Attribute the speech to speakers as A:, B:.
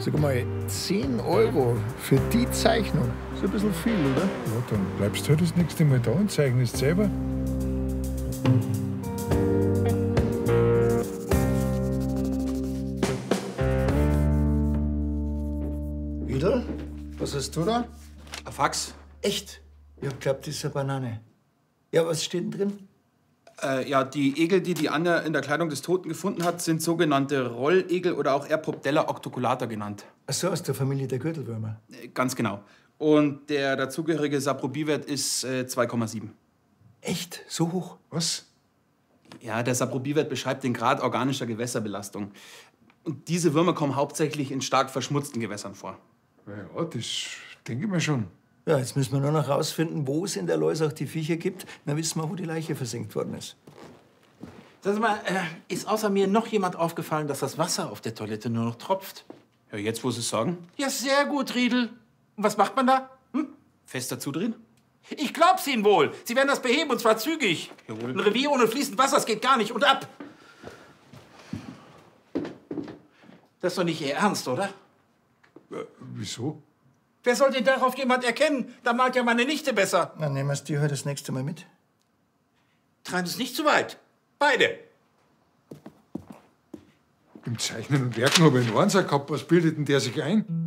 A: Sag mal, 10 Euro für die Zeichnung. Ist ein bisschen viel, oder?
B: Ja, dann bleibst du halt das nächste Mal da und zeichnest selber.
A: Wiedel, was hast du da?
C: Ein Fax?
A: Echt? Ich hab glaubt, das ist eine Banane. Ja, was steht denn drin?
C: Ja, die Egel, die Anja in der Kleidung des Toten gefunden hat, sind sogenannte Rollegel oder auch Erpoptella octoculata genannt.
A: Ach so, aus der Familie der Gürtelwürmer.
C: Ganz genau. Und der dazugehörige Saprobi-Wert ist 2,7.
A: Echt? So hoch?
B: Was?
C: Ja, der Saprobi-Wert beschreibt den Grad organischer Gewässerbelastung. Und diese Würmer kommen hauptsächlich in stark verschmutzten Gewässern vor.
B: Ja, das denke ich mir schon.
A: Ja, jetzt müssen wir nur noch rausfinden, wo es in der Loisach die Viecher gibt. Dann wissen wir, wo die Leiche versenkt worden ist.
D: Sag mal, ist außer mir noch jemand aufgefallen, dass das Wasser auf der Toilette nur noch tropft?
C: Ja, jetzt, wo Sie es sagen.
D: Ja, sehr gut, Riedel. Und was macht man da?
C: Fest dazu drin?
D: Ich glaub's Ihnen wohl. Sie werden das beheben, und zwar zügig.
C: Jawohl.
D: Ein Revier ohne fließend Wasser, das geht gar nicht. Und ab! Das ist doch nicht Ihr Ernst, oder?
B: Wieso?
D: Wer soll denn darauf jemand erkennen? Da malt ja meine Nichte besser.
A: Dann nehmen wir es die heute das nächste Mal mit.
D: Treiben Sie es nicht zu weit. Beide.
B: Im Zeichnen und Werken habe ich einen Einser gehabt. Was bildet denn der sich ein?